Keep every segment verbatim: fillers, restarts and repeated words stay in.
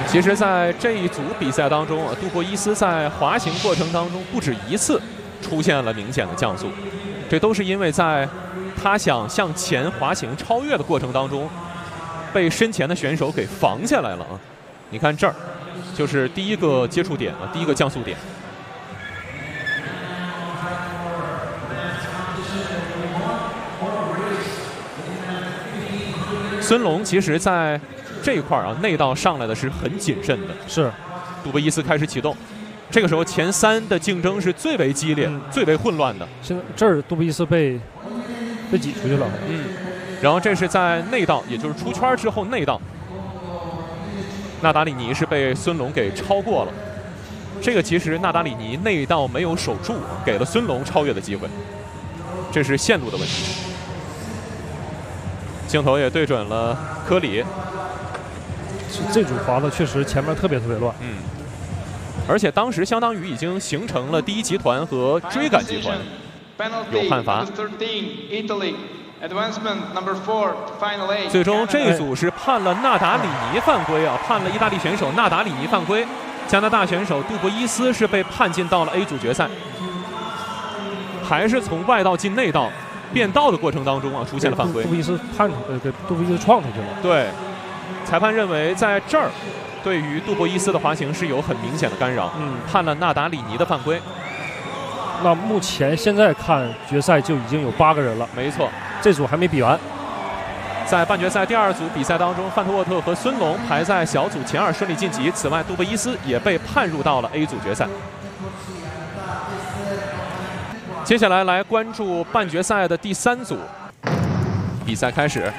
其实，在这一组比赛当中，杜博伊斯在滑行过程当中不止一次出现了明显的降速，这都是因为在他想向前滑行超越的过程当中，被身前的选手给防下来了啊！你看这儿，就是第一个接触点啊，第一个降速点。孙龙其实在这一块啊，内道上来的是很谨慎的。 是， 杜博伊斯开始启动，这个时候前三的竞争是最为激烈、嗯、最为混乱的。 现在这儿杜博伊斯被被挤出去了。 嗯，然后这是在内道，也就是出圈之后内道，纳达里尼是被孙龙给超过了。这个其实纳达里尼内道没有守住，给了孙龙超越的机会，这是线路的问题。镜头也对准了科里， 这组滑的确实前面特别特别乱。 嗯，而且当时相当于已经形成了第一集团和追赶集团有判罚。最终这一组是判了纳达里尼犯规啊，判了意大利选手纳达里尼犯规，加拿大选手杜博伊斯是被判进到了 A 组决赛，还是从外道进内道。变道的过程当中啊，出现了犯规。 杜博伊斯判出，呃，给杜博伊斯撞出去了。 对，裁判认为在这儿，对于杜博伊斯的滑行是有很明显的干扰，嗯，判了纳达里尼的犯规。 那目前现在看决赛就已经有八个人了。 没错， 这组还没比完。 在半决赛第二组比赛当中，范特沃特和孙龙排在小组前二顺利晋级。此外，杜博伊斯也被判入到了 A 组决赛。接下来来关注半决赛的第三组，比赛开始。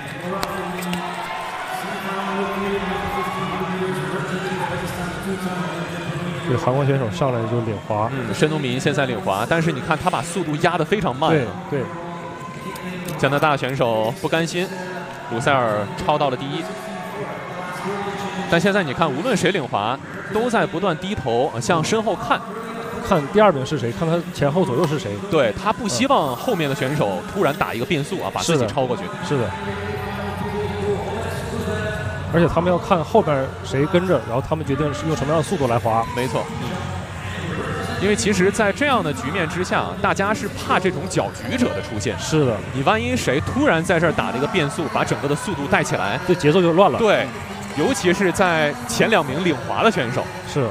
这韩国选手上来就领滑， 嗯，申东民现在领滑，但是你看他把速度压得非常慢。 对对。 加拿大选手不甘心，鲁塞尔超到了第一。但现在你看，无论谁领滑，都在不断低头向身后看。 看第二名是谁，看他前后左右是谁。 对，他不希望后面的选手突然打一个变速啊，把自己超过去。 是的。而且他们要看后边谁跟着，然后他们决定是用什么样的速度来滑。 没错。嗯。因为其实，在这样的局面之下，大家是怕这种搅局者的出现。 是的。 你万一谁突然在这儿打了一个变速，把整个的速度带起来， 这节奏就乱了。 对，尤其是在前两名领滑的选手。 是。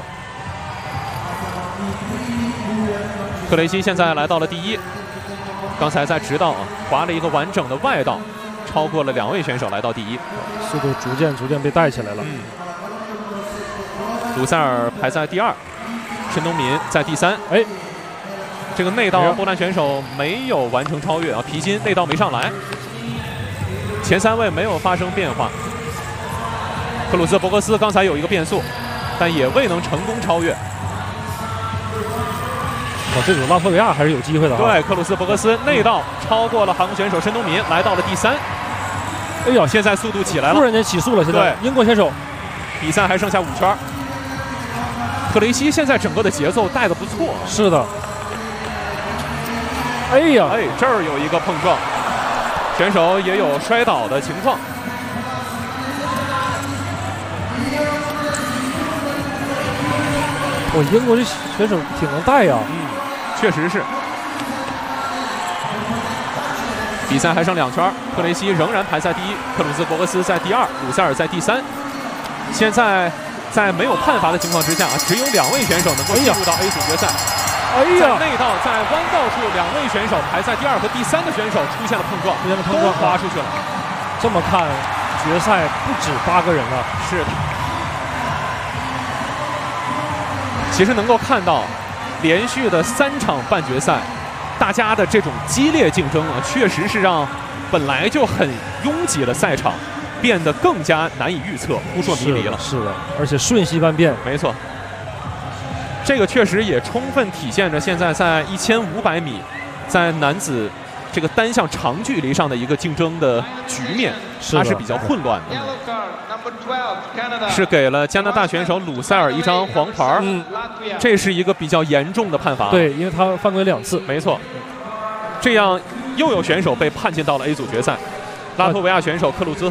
克雷西现在来到了第一，刚才在直道啊滑了一个完整的外道，超过了两位选手来到第一， 速度逐渐逐渐被带起来了。 嗯，鲁塞尔排在第二，申东民在第三。哎，这个内道波兰选手没有完成超越啊，皮金内道没上来，前三位没有发生变化。克鲁斯伯格斯刚才有一个变速，但也未能成功超越。 哦，这组拉脱维亚还是有机会的。 对，克鲁斯伯格斯内道超过了韩国选手申东民，来到了第三。哎呦，现在速度起来了， 突然间起速了。现在英国选手， 比赛还剩下五圈。克雷西现在整个的节奏带的不错。 是的。哎呀， 哎，这儿有一个碰撞，选手也有摔倒的情况。 我英国这选手挺能带呀。 嗯。确实是，比赛还剩两圈，克雷西仍然排在第一，克鲁兹伯格斯在第二，鲁塞尔在第三。现在在没有判罚的情况之下，只有两位选手能够进入到 A 组决赛。 哎呀， 在内道在弯道处，两位选手排在第二和第三的选手出现了碰撞， 出现了碰撞， 滑出去了。 这么看，决赛不止八个人了。 是的。其实能够看到。连续的三场半决赛，大家的这种激烈竞争啊，确实是让本来就很拥挤的赛场变得更加难以预测、扑朔迷离了。 是的，而且瞬息万变。 没错，这个确实也充分体现着现在在一千五百米，在男子这个单项长距离上的一个竞争的局面，它是比较混乱的。是给了加拿大选手鲁塞尔一张黄牌，嗯，这是一个比较严重的判罚。 对，因为他犯规两次。 没错，这样又有选手被判进到了 A 组决赛。拉脱维亚选手克鲁兹